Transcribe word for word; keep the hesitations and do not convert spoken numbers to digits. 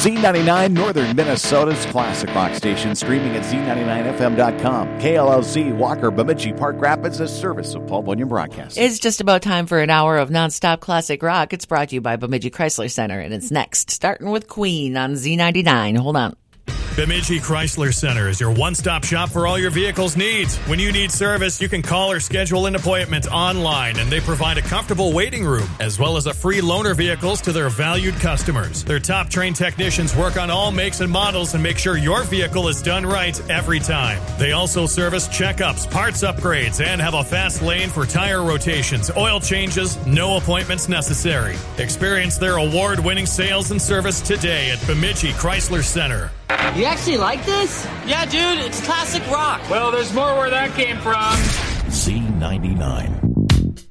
Z ninety-nine, Northern Minnesota's classic rock station, streaming at Z ninety-nine F M dot com. K L L C, Walker, Bemidji, Park Rapids, a service of Paul Bunyan Broadcasting. It's just about time for an hour of nonstop classic rock. It's brought to you by Bemidji Chrysler Center, and it's next, starting with Queen on Z ninety-nine. Hold on. Bemidji Chrysler Center is your one-stop shop for all your vehicle's needs. When you need service, you can call or schedule an appointment online, and they provide a comfortable waiting room, as well as a free loaner vehicles to their valued customers. Their top-trained technicians work on all makes and models and make sure your vehicle is done right every time. They also service checkups, parts upgrades, and have a fast lane for tire rotations, oil changes, no appointments necessary. Experience their award-winning sales and service today at Bemidji Chrysler Center. You actually like this? Yeah, dude, it's classic rock. Well, there's more where that came from. Z ninety-nine.